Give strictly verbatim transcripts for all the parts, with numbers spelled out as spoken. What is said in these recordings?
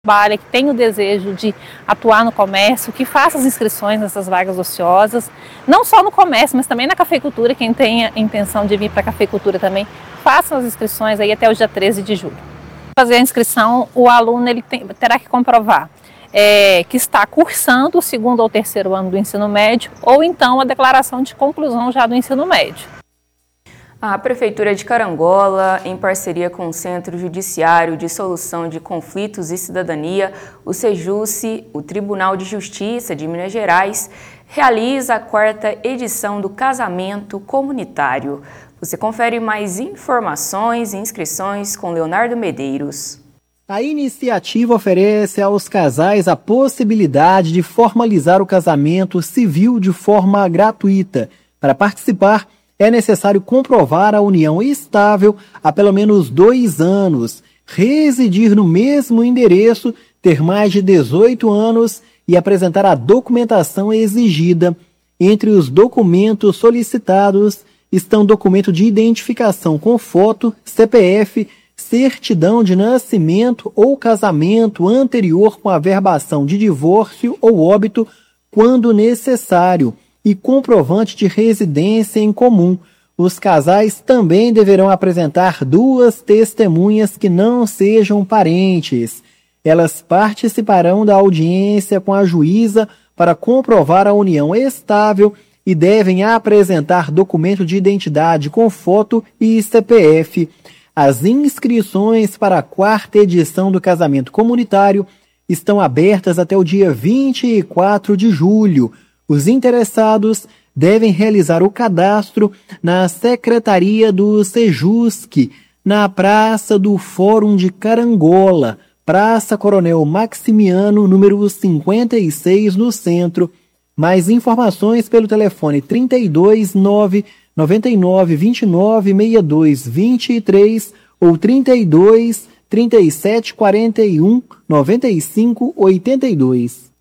Trabalha, que tem o desejo de atuar no comércio, que faça as inscrições nessas vagas ociosas, não só no comércio, mas também na cafeicultura. Quem tem a intenção de vir para a cafeicultura também, façam as inscrições aí até o dia treze de julho. Para fazer a inscrição, o aluno ele tem, terá que comprovar é, que está cursando o segundo ou terceiro ano do ensino médio, ou então a declaração de conclusão já do ensino médio. A Prefeitura de Carangola, em parceria com o Centro Judiciário de Solução de Conflitos e Cidadania, o SEJUSC, o Tribunal de Justiça de Minas Gerais, realiza a quarta edição do Casamento Comunitário. Você confere mais informações e inscrições com Leonardo Medeiros. A iniciativa oferece aos casais a possibilidade de formalizar o casamento civil de forma gratuita. Para participar, é necessário comprovar a união estável há pelo menos dois anos, residir no mesmo endereço, ter mais de dezoito anos e apresentar a documentação exigida. Entre os documentos solicitados estão documento de identificação com foto, C P F, certidão de nascimento ou casamento anterior com averbação de divórcio ou óbito, quando necessário, e comprovante de residência em comum. Os casais também deverão apresentar duas testemunhas que não sejam parentes. Elas participarão da audiência com a juíza para comprovar a união estável e devem apresentar documento de identidade com foto e C P F. As inscrições para a quarta edição do Casamento Comunitário estão abertas até o dia vinte e quatro de julho. Os interessados devem realizar o cadastro na Secretaria do SEJUSC, na Praça do Fórum de Carangola, Praça Coronel Maximiano, número cinquenta e seis, no centro. Mais informações pelo telefone trinta e dois, nove, noventa e nove, vinte e nove, sessenta e dois, vinte e três ou trinta e dois, trinta e sete, quarenta e um, noventa e cinco, oitenta e dois.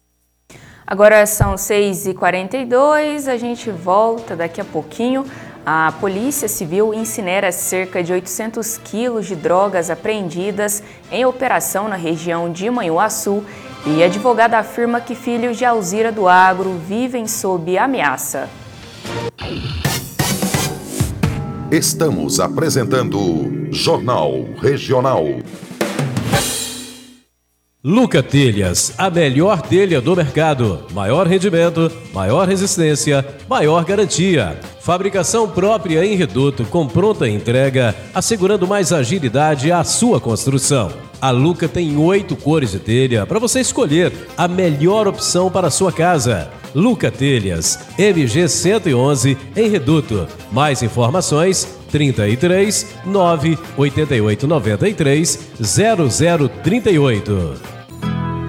Agora são seis e quarenta e dois, a gente volta daqui a pouquinho. A Polícia Civil incinera cerca de oitocentos quilos de drogas apreendidas em operação na região de Manhuaçu e a advogada afirma que filhos de Alzira do Agro vivem sob ameaça. Estamos apresentando Jornal Regional. Luca Telhas, a melhor telha do mercado. Maior rendimento, maior resistência, maior garantia. Fabricação própria em reduto com pronta entrega, assegurando mais agilidade à sua construção. A Luca tem oito cores de telha para você escolher a melhor opção para a sua casa. Luca Telhas, M G cento e onze, em Reduto. Mais informações, trinta e três, nove, oitenta e oito, noventa e três, zero zero trinta e oito.